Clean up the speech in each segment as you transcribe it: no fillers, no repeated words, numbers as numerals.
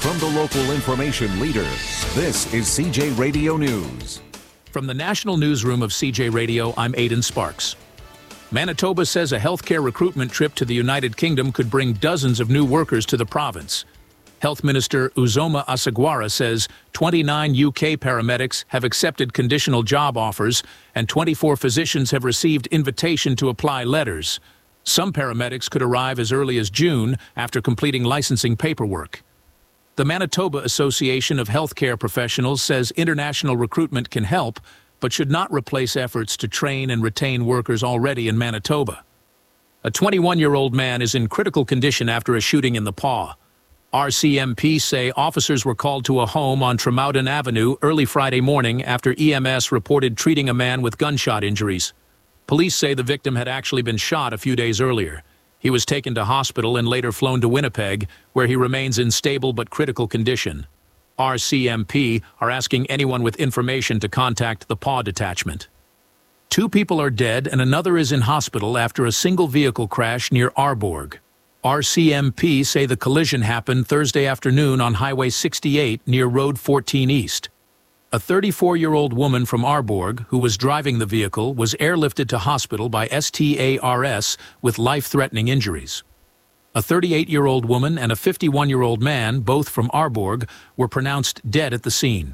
From the local information leader, this is CJ Radio News. From the National Newsroom of CJ Radio, I'm Aidan Sparks. Manitoba says a healthcare recruitment trip to the United Kingdom could bring dozens of new workers to the province. Health Minister Uzoma Asagwara says 29 UK paramedics have accepted conditional job offers and 24 physicians have received invitation to apply letters. Some paramedics could arrive as early as June after completing licensing paperwork. The Manitoba Association of Healthcare Professionals says international recruitment can help, but should not replace efforts to train and retain workers already in Manitoba. A 21-year-old man is in critical condition after a shooting in the Pas. RCMP say officers were called to a home on Tremouton Avenue early Friday morning after EMS reported treating a man with gunshot injuries. Police say the victim had actually been shot a few days earlier. He was taken to hospital and later flown to Winnipeg, where he remains in stable but critical condition. RCMP are asking anyone with information to contact the Pas detachment. 2 people are dead and another is in hospital after a single vehicle crash near Arborg. RCMP say the collision happened Thursday afternoon on Highway 68 near Road 14 East. A 34-year-old woman from Arborg, who was driving the vehicle, was airlifted to hospital by STARS with life-threatening injuries. A 38-year-old woman and a 51-year-old man, both from Arborg, were pronounced dead at the scene.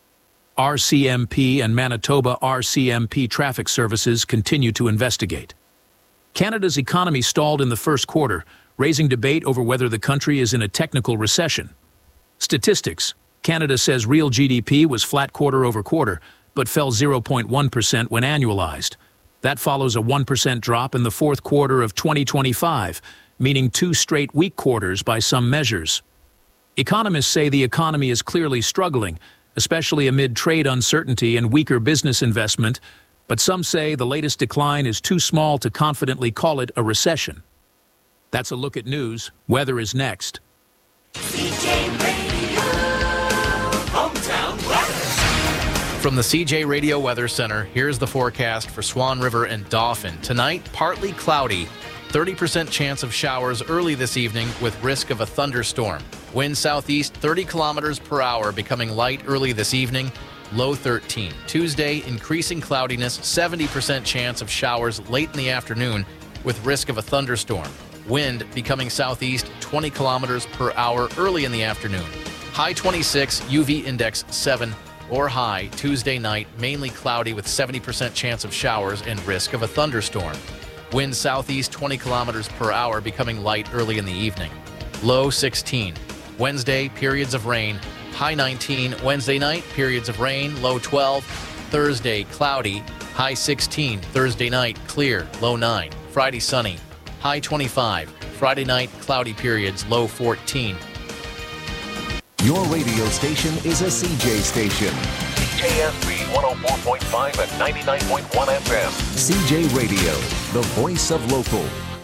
RCMP and Manitoba RCMP traffic services continue to investigate. Canada's economy stalled in the first quarter, raising debate over whether the country is in a technical recession. Statistics. Canada says real GDP was flat quarter over quarter, but fell 0.1% when annualized. That follows a 1% drop in the fourth quarter of 2025, meaning 2 straight weak quarters by some measures. Economists say the economy is clearly struggling, especially amid trade uncertainty and weaker business investment, but some say the latest decline is too small to confidently call it a recession. That's a look at news. Weather is next. CJ Radio, hometown weather. From the CJ Radio Weather Center, here's the forecast for Swan River and Dauphin. Tonight, partly cloudy. 30% chance of showers early this evening with risk of a thunderstorm. Wind southeast 30 kilometers per hour, becoming light early this evening. Low 13. Tuesday, increasing cloudiness, 70% chance of showers late in the afternoon with risk of a thunderstorm. Wind becoming southeast 20 kilometers per hour early in the afternoon. High 26, UV index 7 or high Tuesday night, mainly cloudy with 70% chance of showers and risk of a thunderstorm. Wind southeast 20 kilometers per hour, becoming light early in the evening. Low 16. Wednesday, periods of rain. High 19. Wednesday night, periods of rain. Low 12. Thursday, cloudy. High 16. Thursday night, clear. Low 9. Friday, sunny. High 25. Friday night, cloudy periods. Low 14. Your radio station is a CJ station. CJSB 104.5 and 99.1 FM. CJ Radio, the voice of local.